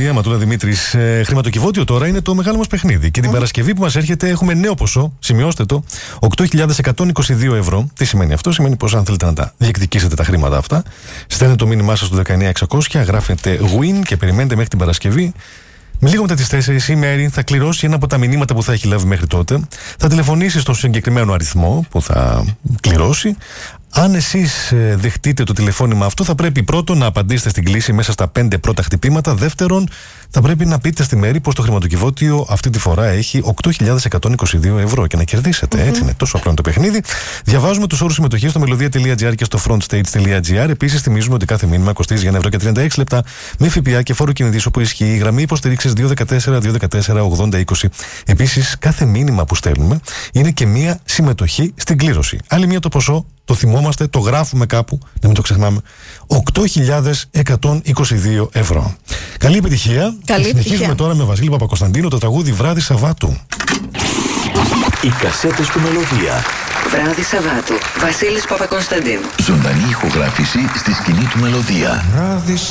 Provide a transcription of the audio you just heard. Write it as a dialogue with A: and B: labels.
A: Μελωδία, Ματούλα Δημήτρης. Χρηματοκιβώτιο τώρα είναι το μεγάλο μας παιχνίδι. Και την Παρασκευή που μας έρχεται έχουμε νέο ποσό. Σημειώστε το. 8.122 ευρώ. Τι σημαίνει αυτό? Σημαίνει πως αν θέλετε να τα διεκδικήσετε τα χρήματα αυτά, στέλνετε το μήνυμά σας στο 19600, γράφετε win και περιμένετε μέχρι την Παρασκευή. Λίγο μετά τις 4 η Μέρη θα κληρώσει ένα από τα μηνύματα που θα έχει λάβει μέχρι τότε. Θα τηλεφωνήσει στον συγκεκριμένο αριθμό που θα κληρώσει. Αν εσείς δεχτείτε το τηλεφώνημα αυτό, θα πρέπει πρώτον να απαντήσετε στην κλήση μέσα στα 5 πρώτα χτυπήματα. Δεύτερον, θα πρέπει να πείτε στη Μέρη πως το χρηματοκιβώτιο αυτή τη φορά έχει 8.122 ευρώ και να κερδίσετε. Έτσι είναι, τόσο απλό είναι το παιχνίδι. Διαβάζουμε τους όρους συμμετοχής στο melodia.gr και στο frontstage.gr. Επίσης, θυμίζουμε ότι κάθε μήνυμα κοστίζει για 1,36 ευρώ με ΦΠΑ και φόρο κινητής που ισχύει η γραμμή υποστηρίξης 214-214-80-20. Επίσης, κάθε μήνυμα που στέλνουμε είναι και μία συμμετοχή στην κλήρωση. Άλλη μία το ποσό. Το θυμόμαστε, το γράφουμε κάπου, να μην το ξεχνάμε. 8.122 ευρώ. Καλή επιτυχία. Συνεχίζουμε τώρα με Βασίλη Παπακοσταντίνο το τραγούδι Βράδυ Σαββάτου.
B: Οι κασέτες του Μελωδία.
C: Βράδυ Σαββάτου. Βασίλης Παπακοσταντίνου.
B: Ζωντανή ηχογράφηση στη σκηνή του Μελωδία.